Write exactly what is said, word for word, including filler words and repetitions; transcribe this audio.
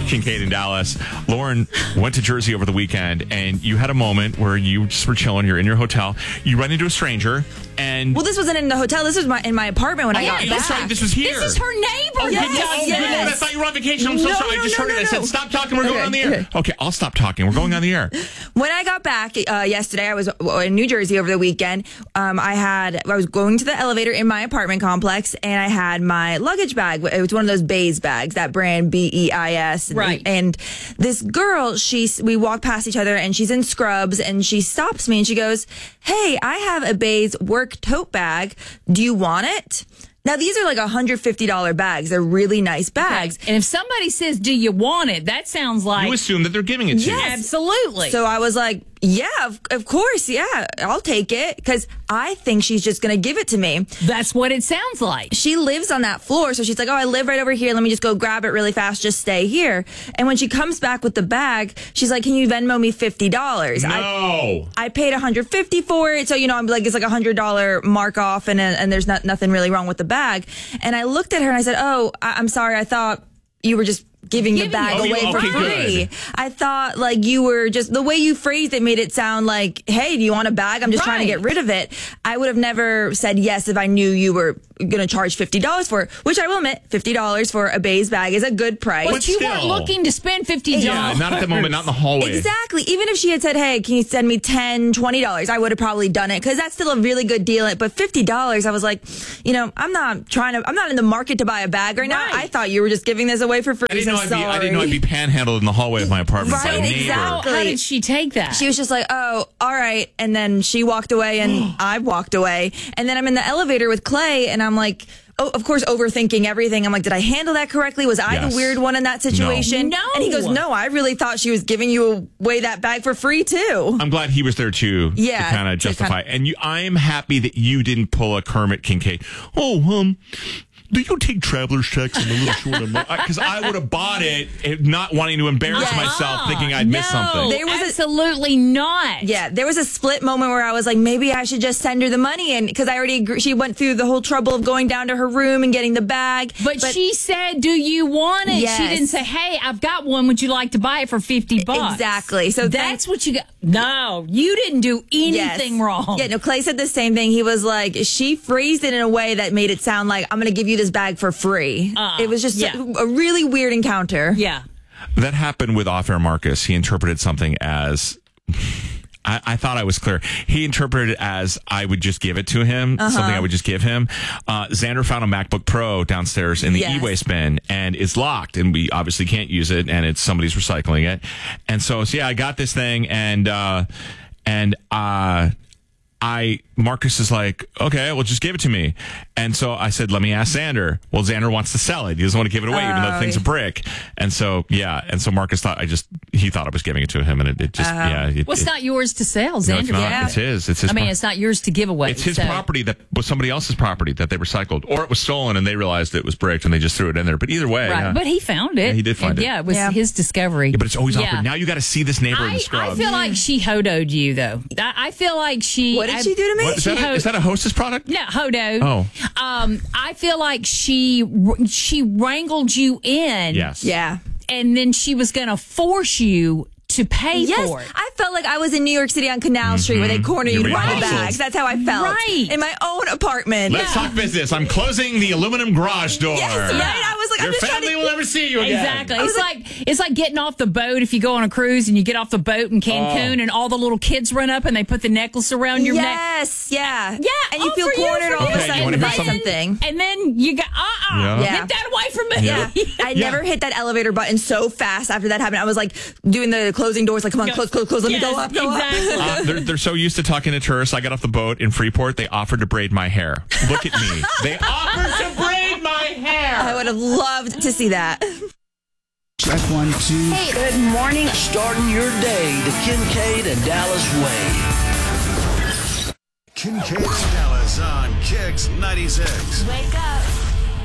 Kincaid in Dallas. Lauren went to Jersey over the weekend, and you had a moment where you just were chilling. You're in your hotel. You run into a stranger, and well, this wasn't in the hotel. This was my in my apartment when oh, I got yeah, back. That's right. This was here. This is her neighbor. Oh, yes, oh, yes. no, no, I thought you were on vacation. I'm so no, sorry. No, I just no, heard no, it. I said, no. stop talking. We're okay, going on the air. Okay. okay, I'll stop talking. We're going on the air. When I got back uh, yesterday, I was in New Jersey over the weekend. Um, I had I was going to the elevator in my apartment complex, and I had my luggage bag. It was one of those Béis bags, that brand B E I S. Right. And this girl, she we walk past each other, and she's in scrubs, and she stops me, and she goes, "Hey, I have a Béis work tote bag. Do you want it?" Now, these are like one hundred fifty dollars bags. They're really nice bags. And if somebody says, do you want it? That sounds like... You assume that they're giving it to Yes. you. Absolutely. So I was like, yeah, of, of course, yeah, I'll take it, because I think she's just going to give it to me. That's what it sounds like. She lives on that floor, so she's like, oh, I live right over here. Let me just go grab it really fast. Just stay here. And when she comes back with the bag, she's like, can you Venmo me fifty dollars? No. I, I paid one hundred fifty dollars for it, so, you know, I'm like, it's like a one hundred dollars mark off, and, and there's not, nothing really wrong with the bag. And I looked at her and I said, oh, I, I'm sorry, I thought you were just giving the Giving bag it. away Oh, for okay, free. good. I thought like you were just, the way you phrased it made it sound like, hey, do you want a bag? I'm just trying to Right. get rid of it. I would have never said yes if I knew you were going to charge fifty dollars for it, which I will admit, fifty dollars for a Béis bag is a good price. But you still. weren't looking to spend fifty dollars. Yeah, not at the moment, not in the hallway. Exactly. Even if she had said, hey, can you send me ten dollars, twenty dollars, I would have probably done it, because that's still a really good deal. But fifty dollars, I was like, you know, I'm not trying to, I'm not in the market to buy a bag right now. Right. I thought you were just giving this away for free. I didn't, know so I'd be, I sorry. didn't know I'd be panhandled in the hallway of my apartment by a Right, neighbor. exactly. How did she take that? She was just like, oh, all right. And then she walked away, and I walked away. And then I'm in the elevator with Clay, and I'm like, oh, of course, overthinking everything. I'm like, did I handle that correctly? Was I Yes. the weird one in that situation? No. And he goes, no, I really thought she was giving you away that bag for free, too. I'm glad he was there too. Yeah, to kind of to justify. And you, I'm happy that you didn't pull a Kermit Kincaid. Oh, um, do you take traveler's checks in a little short amount? Because I would have bought it, eh, not wanting to embarrass Yes. myself, thinking I'd missed no, something. There was a- absolutely not. Yeah, there was a split moment where I was like, maybe I should just send her the money, and because I already agree, she went through the whole trouble of going down to her room and getting the bag. But, she said, do you want it? Yes. She didn't say, hey, I've got one. Would you like to buy it for fifty bucks? Exactly. So that's thank- what you got. No, you didn't do anything Yes. wrong. Yeah, no, Clay said the same thing. He was like, she phrased it in a way that made it sound like, I'm going to give you this bag for free. Uh, it was just yeah. a, a really weird encounter. Yeah. That happened with Off-Air Marcus. He interpreted something as... I, I thought I was clear. He interpreted it as I would just give it to him, Uh-huh. something I would just give him. Uh, Xander found a MacBook Pro downstairs in the Yes. e-waste bin, and it's locked, and we obviously can't use it, and it's somebody's recycling it. And so, so yeah, I got this thing, and uh, and uh, I Marcus is like, okay, well, just give it to me. And so I said, let me ask Xander. Well, Xander wants to sell it. He doesn't want to give it away, even though the Oh, thing's a brick. And so, yeah. And so Marcus thought I just, he thought I was giving it to him. And it, it just, yeah. It, Well, it's it- not yours to sell, no, Xander. it's not. Yeah. It's his. It's his. I mean, pro- it's not yours to give away. it's his so- property that was somebody else's property that they recycled, or it was stolen and they realized it was bricked and they just threw it in there. But either way, Right. yeah. But he found it. Yeah, he did find And it. Yeah, it was Yeah. his discovery. Yeah, but it's always Yeah. awkward. Now you got to see this neighbor in I, the I scrubs. feel like she hodoed you, though. I, I feel like she. What did I- she do to me? What, is, that she a, ho- is that a Hostess product? No, hodo. Oh. Um, I feel like she she wrangled you in. Yes. Yeah. And then she was going to force you to pay Yes, for it. I felt like I was in New York City on Canal Street where they corner you You're to buy the being hustled. bags. That's how I felt. Right. In my own apartment. Let's talk business. I'm closing the aluminum garage door. Yes, right? I was like, I'm Your just trying family to... will never see you again. Exactly. It's like it's like getting off the boat if you go on a cruise and you get off the boat in Cancun Oh. and all the little kids run up and they put the necklace around your neck. Yes, yeah. Yeah, And you all feel for you, cornered for all of you. a Okay, you sudden wanna to hear buy something? something. And then you got uh uh Yeah. Yeah. get that away from me. Yeah. I Yeah. never hit that elevator button so fast after that happened. I was like doing the closing doors, like, come on, Go- close, close, close. Let Yes, me go up, go exactly. up. Uh, they're, they're so used to talking to tourists. I got off the boat in Freeport. They offered to braid my hair. Look at me. They offered to braid my hair. I would have loved to see that. Check one, two. Hey, good morning. Starting your day the Kincaid and Dallas way. Kincaid and Dallas on Kicks ninety-six. Wake up.